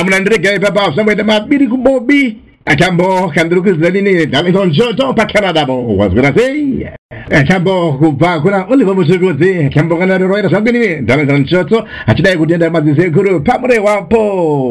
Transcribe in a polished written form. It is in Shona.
Namlandreke papa somewhere mat biriku bobi. Achambo kandruku zalini dalton joto pakanadabo was gonna say. Achambo kupa kuna oliva musugozi. Achambo kana roira sangini dalton joto. Achidai kudenda mazise kuru pamre wapo.